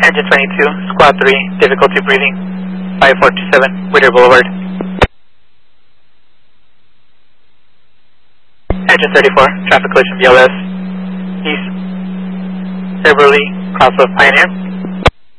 Engine 22, Squad 3, difficulty breathing, 5427, Whittier Boulevard. Engine 34, traffic collision BLS, east, Beverly, cross of Pioneer.